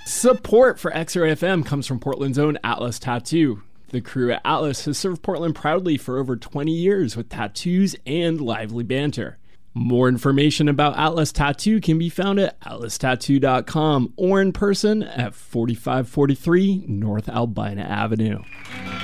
Support for XRFM comes from Portland's own Atlas Tattoo. The crew at Atlas has served Portland proudly for over 20 years with tattoos and lively banter. More information about Atlas Tattoo can be found at atlastattoo.com or in person at 4543 North Albina Avenue.